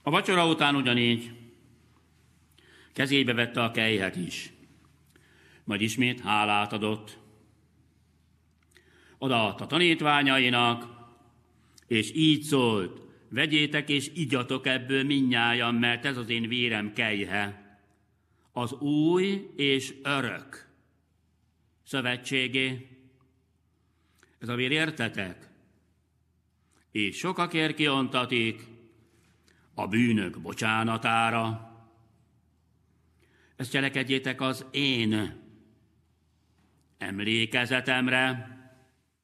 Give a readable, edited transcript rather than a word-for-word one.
A vacsora után ugyanígy kezébe vette a kelyhet is, majd ismét hálát adott. Odaadta tanítványainak, és így szólt: vegyétek és igyatok ebből mindnyájan, mert ez az én vérem kelyhe, az új és örök szövetségé. Ez a vér, értetek? És sokakért kiontatik a bűnök bocsánatára. Ezt cselekedjétek az én emlékezetemre.